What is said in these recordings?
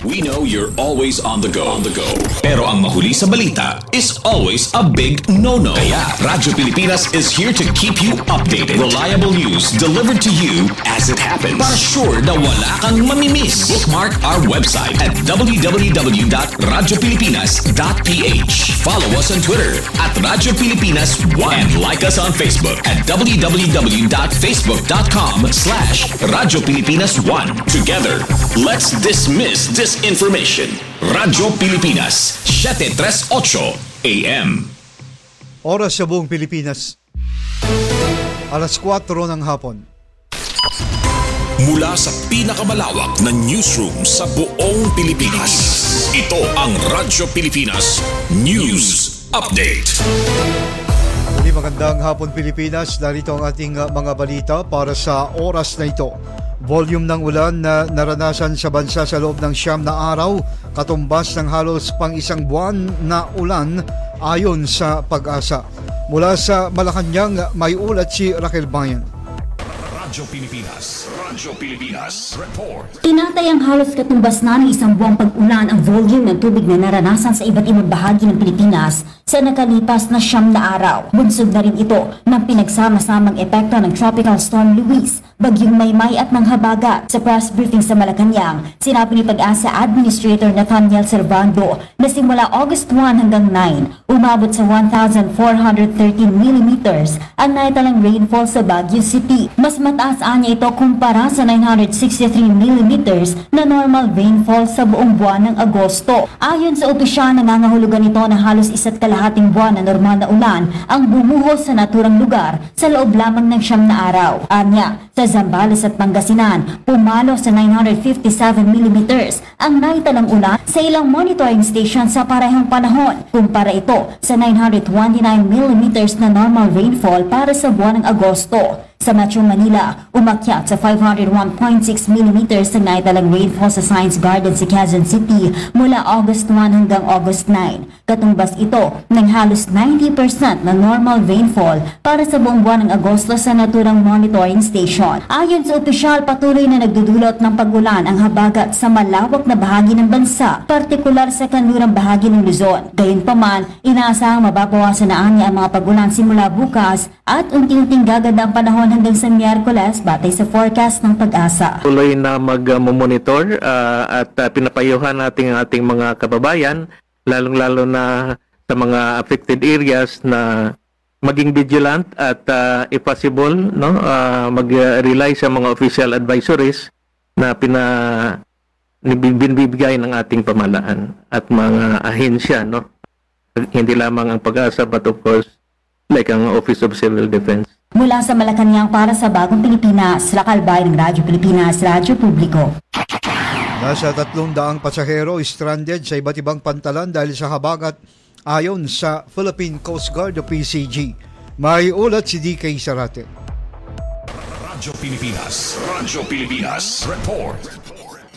We know you're always on the go. Pero ang mahuli sa balita is always a big no-no. Kaya Radyo Pilipinas is here to keep you updated. Reliable news delivered to you as it happens. Para sure na wala kang mamimiss. Bookmark our website at www.radiopilipinas.ph. Follow us on Twitter at Radyo Pilipinas 1 and like us on Facebook at www.facebook.com/Radyo Pilipinas 1. Together, let's dismiss disinformation. Radyo Pilipinas, 7:38 AM. Oras sa buong Pilipinas, alas 4 ng hapon. Mula sa pinakamalawak na newsroom sa buong Pilipinas, ito ang Radyo Pilipinas News Update. Muli magandang hapon Pilipinas, narito ang ating mga balita para sa oras na ito. Volume ng ulan na naranasan sa bansa sa loob ng 9 na araw, katumbas ng halos pang isang buwan na ulan ayon sa Pag-asa. Mula sa Malacanang, may ulat si Raquel Bayan. Radyo Pilipinas Report. Tinatayang halos katumbas na ng isang buwang pag-ulan ang volume ng tubig na naranasan sa iba't ibang bahagi ng Pilipinas sa nakalipas na 9 na araw. Bunsod na rin ito ng pinagsama-samang epekto ng Tropical Storm Luis, Bagyong Maymay at ng Habagat. Sa press briefing sa Malacanang, sinabi ni Pag-asa Administrator Nathaniel Servando na simula August 1 hanggang 9, umabot sa 1,413 millimeters ang naitalang rainfall sa Baguio City. Mas mataas anya ito kumpara sa 963 millimeters na normal rainfall sa buong buwan ng Agosto. Ayon sa opisyal, nangangahulugan ito na halos 1.5 buwan na normal na ulan ang bumuhos sa naturang lugar sa loob lamang ng 9 na araw. Anya, sa Zambales at Pangasinan, pumalo sa 957 millimeters ang naitalang ulan sa ilang monitoring station sa parehong panahon. Kumpara ito sa 929 millimeters na normal rainfall para sa buwan ng Agosto. Sa Metro Manila, umakyat sa 501.6 millimeters ang naitalang rainfall sa Science Garden sa Quezon City mula August 1 hanggang August 9. Katumbas ito ng halos 90% na normal rainfall para sa buong buwan ng Agosto sa naturang monitoring station. Ayon sa opisyal, patuloy na nagdudulot ng pag-ulan ang Habagat sa malawak na bahagi ng bansa, partikular sa kanlurang bahagi ng Luzon. Gayunpaman, inaasahang mababawasan na anya ang mga pag-ulan simula bukas at unti-unting gaganda ang panahon hanggang sa Miyerkules batay sa forecast ng Pag-asa. Tuloy na mag-monitor at pinapayuhan natin ang ating mga kababayan, lalong-lalo na sa mga affected areas na maging vigilant at if possible mag-rely sa mga official advisories na binibigay ng ating pamahalaan at mga ahensya, hindi lamang ang Pag-asa but of course like ang Office of Civil Defense. Mula sa Malacanang para sa Bagong Pilipinas, Raquel Bayan ng Radyo Pilipinas, Radyo Publiko. Nasa 300 pasahero stranded sa iba't ibang pantalan dahil sa habagat ayon sa Philippine Coast Guard o PCG. May ulat si DK Sarate. Radyo Pilipinas Report.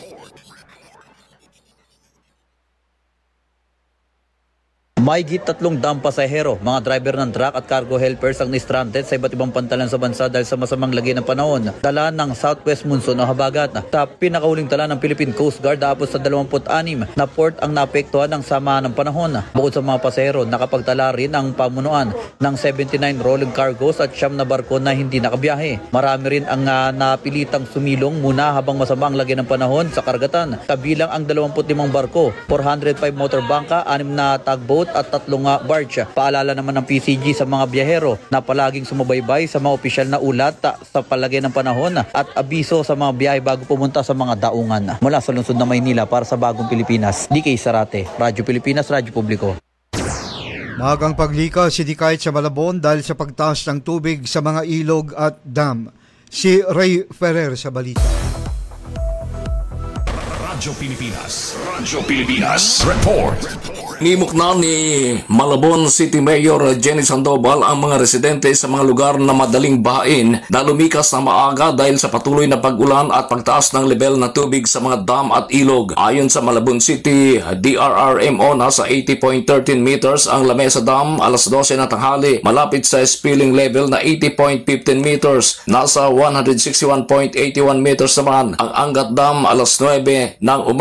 Mahigit 300 pasahero, mga driver ng truck at cargo helpers ang na-stranded sa iba't ibang pantalan sa bansa dahil sa masamang lagay ng panahon. Dala ng southwest monsoon o habagat. Sa pinakauling tala ng Philippine Coast Guard, apos sa 26 na port ang naapektuhan ng sama ng panahon. Bukod sa mga pasahero, nakapagtala rin ang pamunuan ng 79 rolling cargos at 9 na barko na hindi nakabiyahe. Marami rin ang napilitang sumilong muna habang masama ang lagay ng panahon sa karagatan. Kabilang ang 25 barko, 405 motorbangka, 6 na tugboat at 3 barge. Paalala naman ng PCG sa mga biyahero na palaging sumubaybay sa mga opisyal na ulat sa palagay ng panahon at abiso sa mga biyahe bago pumunta sa mga daungan. Mula sa lungsod ng Maynila para sa Bagong Pilipinas, DK Sarate, Radyo Pilipinas, Radyo Publiko. Magang paglika sinikahit sa Malabon dahil sa pagtaas ng tubig sa mga ilog at dam. Si Ray Ferrer sa balita. Radyo Pilipinas Report. Nimok na ni Malabon City Mayor Jenny Sandoval ang mga residente sa mga lugar na madaling bahain na lumikas na maaga dahil sa patuloy na pag-ulan at pagtaas ng level ng tubig sa mga dam at ilog. Ayon sa Malabon City DRRMO, nasa 80.13 meters ang Lamesa Dam alas 12 na tanghali, malapit sa spilling level na 80.15 meters. Nasa 161.81 meters naman ang Angat Dam alas 9 ng